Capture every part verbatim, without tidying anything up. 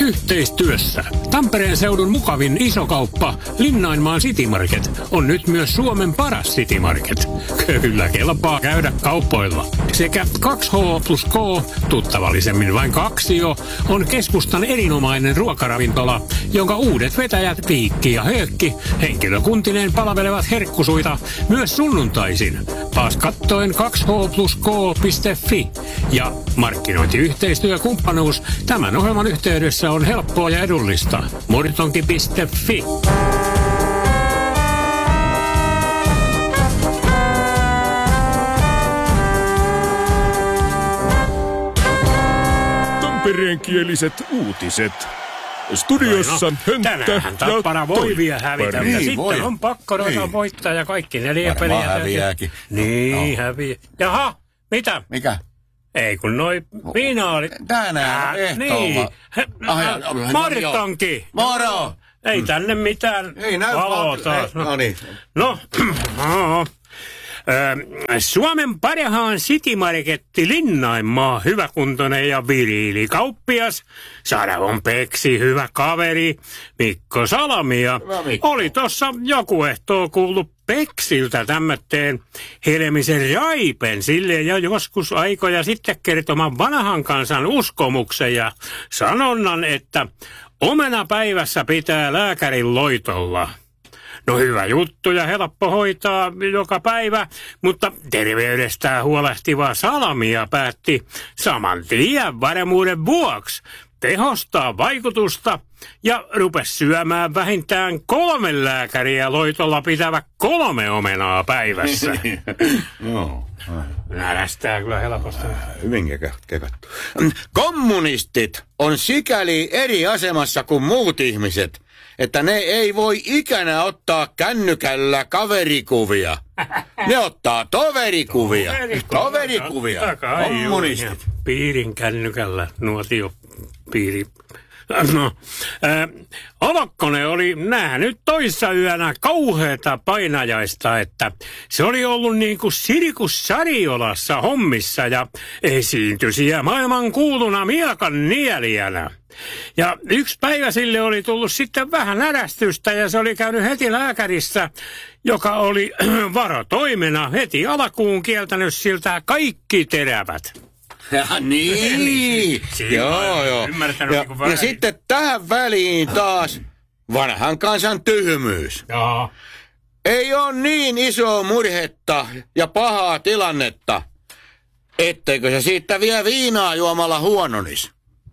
Yhteistyössä Tampereen seudun mukavin isokauppa Linnainmaan City Market on nyt myös Suomen paras City Market. Kyllä kelpaa käydä kauppoilla. Sekä kaksi H plus K, tuttavallisemmin vain Kaksio, on keskustan erinomainen ruokaravintola, jonka uudet vetäjät Viikki ja Höökki henkilökuntineen palvelevat herkkusuita myös sunnuntaisin. Taas kattoen kaksi H plus K piste fi ja markkinointiyhteistyökumppanuus tämän ohjelman yhteydessä on helppoa ja edullista. Murtonki piste fi. Tampereenkieliset uutiset. Studiossa no, Hönttä tänään Tappara voi vielä hävitä, Niin, ja sitten voi. on pakko ruveta voittaa ja kaikki neljä peliä. Varmaan häviääkin. Niin, No. häviää. Jaha, mitä? Mikä? Ei kun noi finaalit. Tänään Äh, ehtoolla. Niin. Ah, ja- ja- Martanki. Moro! Ei tänne mitään Ei näy valoa vaan- taas. ei, no niin. No, no. Ö, Suomen parhaan City Marketti Linnainmaa, hyväkuntoinen ja viriili kauppias, Saravon Peksi, hyvä kaveri, Mikko Salamia. Hyvä Mikko. Oli tossa joku ehtoo kuullut Peksiltä tämmötteen Helmisen Raipen sille jo joskus aikoja sitten kertoman vanhan kansan uskomuksen ja sanonnan, että omenapäivässä pitää lääkärin loitolla. No hyvä juttu ja helppo hoitaa joka päivä, mutta terveydestään huolehtiva Salamia päätti saman tien varmuuden vuoksi tehostaa vaikutusta ja rupesi syömään vähintään kolme lääkäriä loitolla pitävä kolme omenaa päivässä. No, Närästää kyllä helposti. hyvin kekä- kekattu. Kommunistit on sikäli eri asemassa kuin muut ihmiset, että ne ei voi ikänä ottaa kännykällä kaverikuvia. Ne ottaa toverikuvia. Toverikuvia. Totta kai, Kommunistit. juu. Piirin kännykällä nuotio piiri. No, äh, Olokkonen oli nähnyt toissa yönä kauheata painajaista, että se oli ollut niin kuin Sirkus Sariolassa hommissa ja esiintyi siellä maailman kuuluna miekan nielijänä. Ja yksi päivä sille oli tullut sitten vähän närästystä ja se oli käynyt heti lääkärissä, joka oli varotoimena heti alkuun kieltänyt siltä kaikki terävät. Ja niin. Siinä Joo, on joo. ymmärtänyt Ja, niinku ja väärin. sitten tähän väliin taas vanhan kansan tyhmyys. Joo. Ei ole niin isoa murhetta ja pahaa tilannetta, etteikö se siitä vielä viinaa juomalla huononis.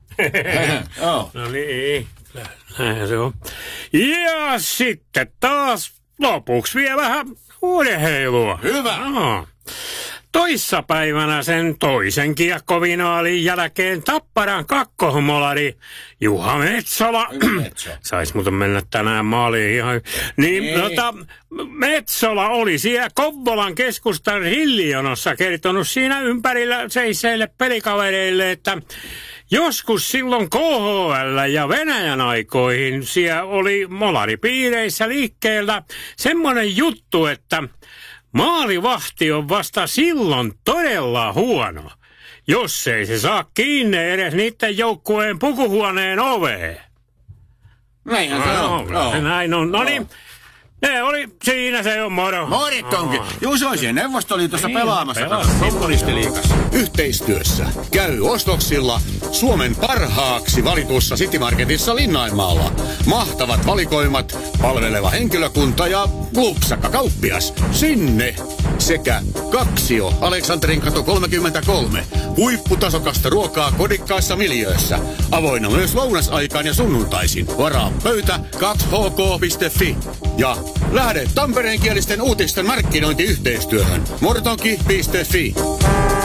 Joo. No niin, näin se on. Ja sitten taas lopuksi vielä vähän urheilua. Hyvä. No. Toissapäivänä sen toisen kiekkovinaalin jälkeen Tapparan kakkohomolari Juha Metsola. Metso. Sais muuten mennä tänään maaliin ihan. Niin, Ei. tota, Metsola oli siellä Kouvolan keskustan rillijonossa kertonut siinä ympärillä seisseille pelikavereille, että joskus silloin K H L ja Venäjän aikoihin siellä oli molaripiireissä liikkeellä semmoinen juttu, että maalivahti on vasta silloin todella huono, jos ei se saa kiinni edes niiden joukkueen pukuhuoneen oveen. Näinhän se on. No, Joo. näin on. No niin, ne oli, siinä se on moro. Morittonkin. Juu, se on siellä Neuvostoliitossa Niin, pelaamassa pelasi. tässä kommunistiliigassa. Yhteistyössä käy ostoksilla Suomen parhaaksi valitussa City Marketissa Linnainmaalla. Mahtavat valikoimat, palveleva henkilökunta ja lupsakka kauppias. Sinne sekä Kaksio, Aleksanterin katu kolmekymmentäkolme. Huipputasokasta ruokaa kodikkaissa miljöössä. Avoinna myös lounasaikaan ja sunnuntaisin. Varaa pöytä kaksi h k piste fi. Ja lähde tampereenkielisten uutisten markkinointiyhteistyöhön. mortonki piste fi.